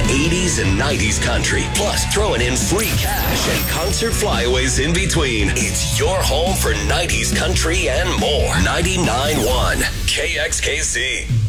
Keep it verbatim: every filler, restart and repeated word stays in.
eighties and nineties country, plus throwing in free cash and concert flyaways in between. It's your home for nineties country and more. ninety-nine point one K X K C.